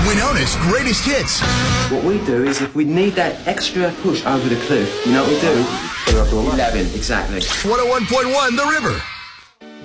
Winona's greatest hits. What we do is if we need that extra push over the cliff, you know what we do? 11, exactly. 101.1 The River.